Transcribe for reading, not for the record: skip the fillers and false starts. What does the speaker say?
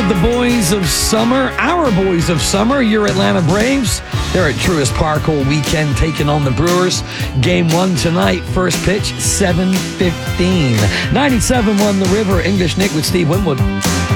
with the boys of summer, our boys of summer, your Atlanta Braves. They're at Truist Park all weekend taking on the Brewers. Game 1 tonight, first pitch, 7:15. 97.1 The River, English Nick with Steve Winwood.